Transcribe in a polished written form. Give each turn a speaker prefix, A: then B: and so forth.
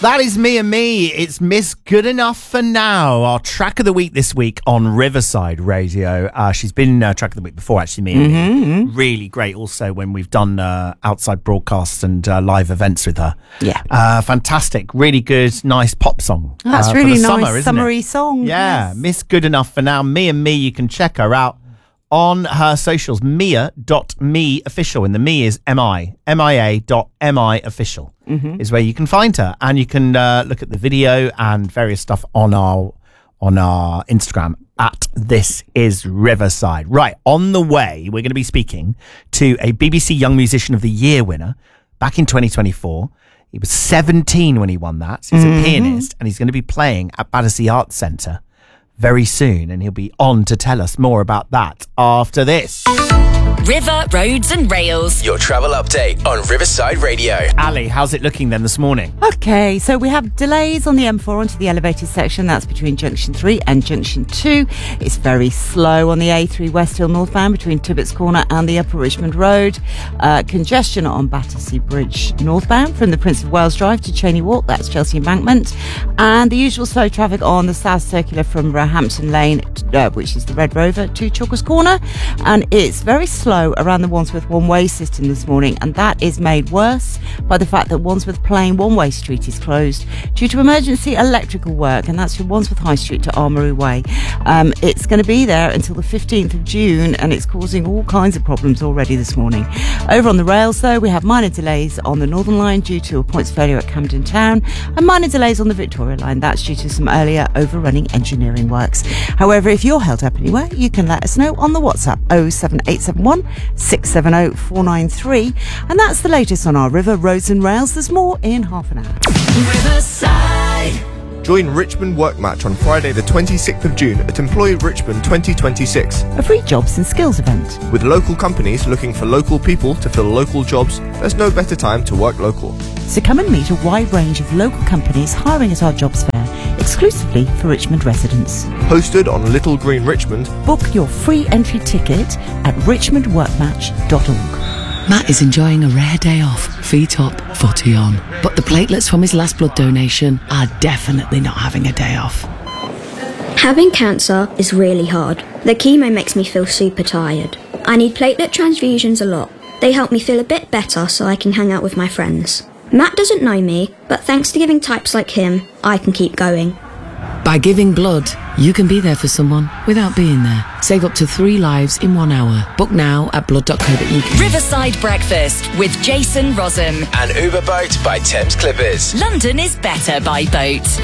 A: That is Me and Me. It's Miss Good Enough for Now, our track of the week this week on Riverside Radio. She's been track of the week before, actually, Me and Me. Really great also when we've done outside broadcasts and live events with her.
B: Yeah.
A: Fantastic. Really good, nice pop song.
B: That's
A: for
B: really
A: the
B: nice,
A: summer,
B: summery song.
A: Yeah,
B: yes.
A: Miss Good Enough for Now. Me and Me, you can check her out on her socials, mia.me official, and the me is mia.mi official is where you can find her, and you can look at the video and various stuff on our Instagram at This Is Riverside. Right, on the way, we're going to be speaking to a BBC Young Musician of the Year winner back in 2024. He was 17 when he won that. So he's a pianist, and he's going to be playing at Battersea Arts Centre very soon, and he'll be on to tell us more about that after this.
C: River, Roads and Rails.
D: Your travel update on Riverside Radio.
A: Ali, how's it looking then this morning?
B: Okay, so we have delays on the M4 onto the elevated section. That's between Junction 3 and Junction 2. It's very slow on the A3 West Hill northbound between Tibbetts Corner and the Upper Richmond Road. Congestion on Battersea Bridge northbound from the Prince of Wales Drive to Cheney Walk. That's Chelsea Embankment. And the usual slow traffic on the South Circular from Roehampton Lane, which is the Red Rover, to Chalkers Corner. And it's very slow around the Wandsworth one-way system this morning, and that is made worse by the fact that Wandsworth Plain one-way street is closed due to emergency electrical work, and that's from Wandsworth High Street to Armoury Way. It's going to be there until the 15th of June, and it's causing all kinds of problems already this morning. Over on the rails, though, we have minor delays on the Northern Line due to a points failure at Camden Town, and minor delays on the Victoria Line. That's due to some earlier overrunning engineering works. However, if you're held up anywhere, you can let us know on the WhatsApp 07871 670 493, and that's the latest on our River, Roads and Rails. There's more in half an hour.
C: Riverside.
E: Join Richmond Work Match on Friday the 26th of June at Employ Richmond 2026.
B: A free jobs and skills event.
E: With local companies looking for local people to fill local jobs, there's no better time to work local.
B: So come and meet a wide range of local companies hiring at our jobs fair, exclusively for Richmond residents.
E: Hosted on Little Green Richmond.
B: Book your free entry ticket at richmondworkmatch.org.
F: Matt is enjoying a rare day off, feet up, footy on. But the platelets from his last blood donation are definitely not having a day off.
G: Having cancer is really hard. The chemo makes me feel super tired. I need platelet transfusions a lot. They help me feel a bit better so I can hang out with my friends. Matt doesn't know me, but thanks to giving types like him, I can keep going.
F: By giving blood, you can be there for someone without being there. Save up to 3 lives in 1 hour. Book now at blood.co.uk.
C: Riverside Breakfast with Jason Rossum.
D: And Uber Boat by Thames Clippers.
C: London is better by boat.